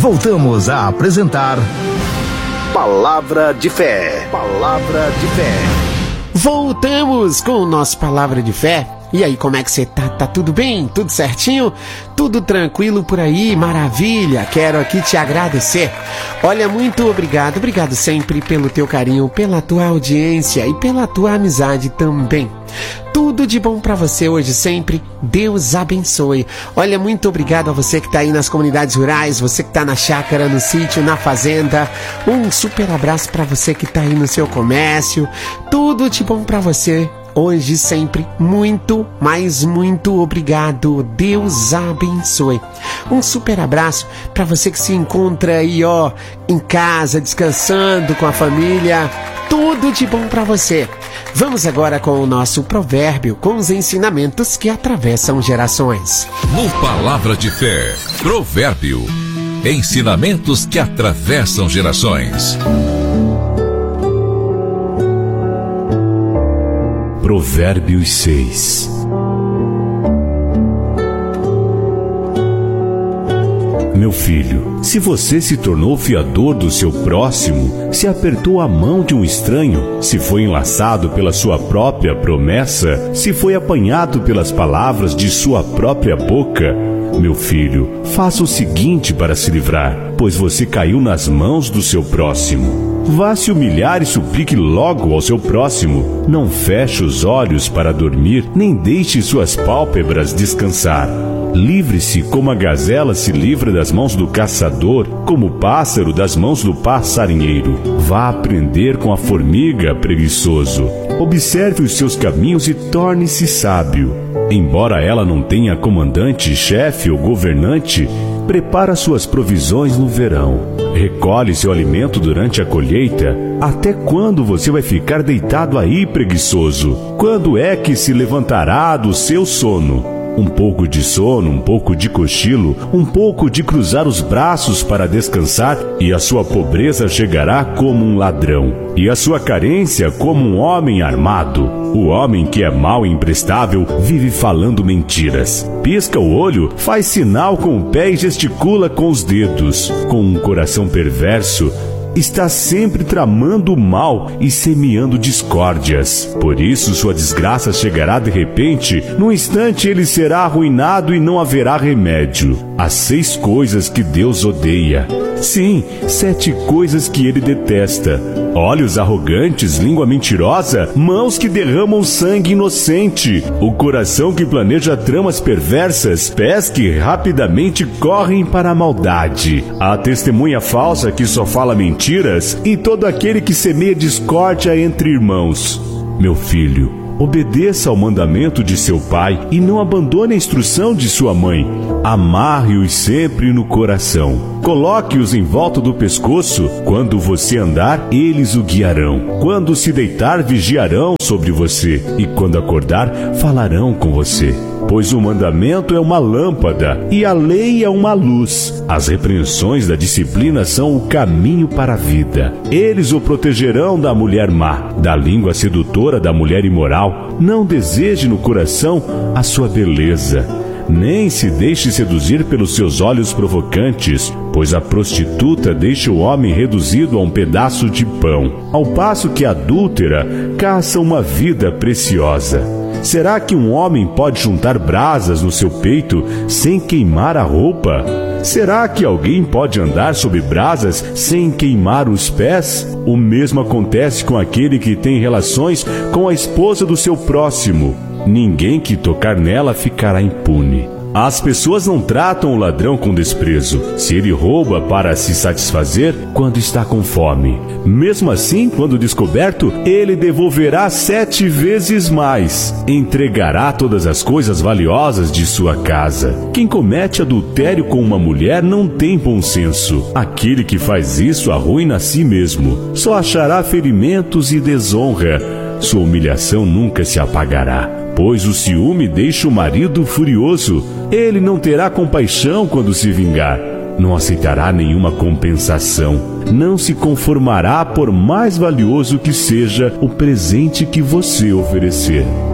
voltamos a apresentar Palavra de Fé. Palavra de Fé. Voltamos com o nosso Palavra de Fé. E aí, como é que você tá? Tá tudo bem? Tudo certinho? Tudo tranquilo por aí? Maravilha! Quero aqui te agradecer. Olha, muito obrigado. Obrigado sempre pelo teu carinho, pela tua audiência e pela tua amizade também. Tudo de bom pra você hoje sempre. Deus abençoe. Olha, muito obrigado a você que tá aí nas comunidades rurais, você que tá na chácara, no sítio, na fazenda. Um super abraço pra você que tá aí no seu comércio. Tudo de bom pra você hoje e sempre. Muito, mas muito obrigado. Deus abençoe. Um super abraço para você que se encontra aí, ó, em casa, descansando com a família. Tudo de bom para você. Vamos agora com o nosso provérbio, com os ensinamentos que atravessam gerações. No Palavra de Fé, provérbio. Ensinamentos que atravessam gerações. Provérbios 6. Meu filho, se você se tornou fiador do seu próximo, se apertou a mão de um estranho, se foi enlaçado pela sua própria promessa, se foi apanhado pelas palavras de sua própria boca, meu filho, faça o seguinte para se livrar, pois você caiu nas mãos do seu próximo. Vá se humilhar e suplique logo ao seu próximo. Não feche os olhos para dormir, nem deixe suas pálpebras descansar. Livre-se como a gazela se livra das mãos do caçador, como o pássaro das mãos do passarinheiro. Vá aprender com a formiga, preguiçoso. Observe os seus caminhos e torne-se sábio. Embora ela não tenha comandante, chefe ou governante, prepara suas provisões no verão. Recolhe seu alimento durante a colheita. Até quando você vai ficar deitado aí, preguiçoso? Quando é que se levantará do seu sono? Um pouco de sono, um pouco de cochilo, um pouco de cruzar os braços para descansar, e a sua pobreza chegará como um ladrão, e a sua carência como um homem armado. O homem que é mau e imprestável vive falando mentiras. Pisca o olho, faz sinal com o pé e gesticula com os dedos. Com um coração perverso, está sempre tramando o mal e semeando discórdias. Por isso sua desgraça chegará de repente, num instante ele será arruinado e não haverá remédio. Há 6 coisas que Deus odeia. Sim, 7 coisas que ele detesta: olhos arrogantes, língua mentirosa, mãos que derramam sangue inocente, o coração que planeja tramas perversas, pés que rapidamente correm para a maldade, a testemunha falsa que só fala mentiras e todo aquele que semeia discórdia entre irmãos. Meu filho, obedeça ao mandamento de seu pai e não abandone a instrução de sua mãe. Amarre-os sempre no coração. Coloque-os em volta do pescoço. Quando você andar, eles o guiarão. Quando se deitar, vigiarão sobre você. E quando acordar, falarão com você. Pois o mandamento é uma lâmpada e a lei é uma luz. As repreensões da disciplina são o caminho para a vida. Eles o protegerão da mulher má, da língua sedutora da mulher imoral. Não deseje no coração a sua beleza, nem se deixe seduzir pelos seus olhos provocantes, pois a prostituta deixa o homem reduzido a um pedaço de pão, ao passo que a adúltera caça uma vida preciosa. Será que um homem pode juntar brasas no seu peito sem queimar a roupa? Será que alguém pode andar sob brasas sem queimar os pés? O mesmo acontece com aquele que tem relações com a esposa do seu próximo. Ninguém que tocar nela ficará impune. As pessoas não tratam o ladrão com desprezo, se ele rouba para se satisfazer quando está com fome. Mesmo assim, quando descoberto, ele devolverá 7 vezes mais. Entregará todas as coisas valiosas de sua casa. Quem comete adultério com uma mulher não tem bom senso. Aquele que faz isso arruina a si mesmo. Só achará ferimentos e desonra. Sua humilhação nunca se apagará. Pois o ciúme deixa o marido furioso. Ele não terá compaixão quando se vingar. Não aceitará nenhuma compensação. Não se conformará por mais valioso que seja o presente que você oferecer.